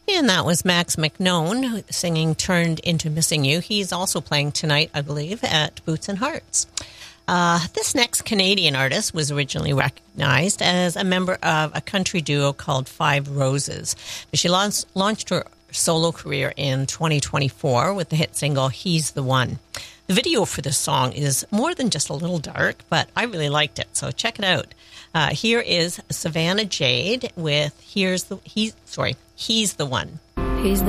And that was Max McNone singing Turned Into Missing You. He's also playing tonight, I believe, at Boots and Hearts. This next Canadian artist was originally recognized as a member of a country duo called Five Roses. She launched her solo career in 2024 with the hit single He's the One. The video for this song is more than just a little dark, but I really liked it, so check it out. Here is Savannah Jade with He's the One. He's the